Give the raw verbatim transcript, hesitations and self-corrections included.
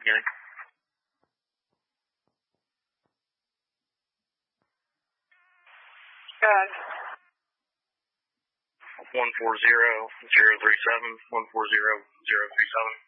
beginning. Good. one four zero zero three seven, one four zero zero three seven.